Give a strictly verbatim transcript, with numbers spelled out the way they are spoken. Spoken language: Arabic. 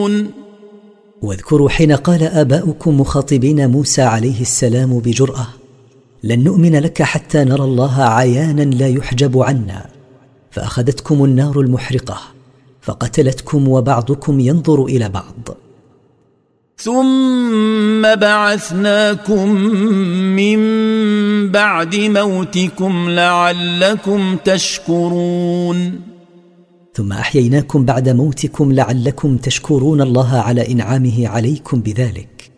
تشكرون. واذكروا حين قال آباؤكم مخاطبين موسى عليه السلام بجرأة: لن نؤمن لك حتى نرى الله عيانا لا يحجب عنا، فأخذتكم النار المحرقة فقتلتكم وبعضكم ينظر إلى بعض. ثم بعثناكم من بعد موتكم لعلكم تشكرون. ثم أحييناكم بعد موتكم لعلكم تشكرون الله على إنعامه عليكم بذلك.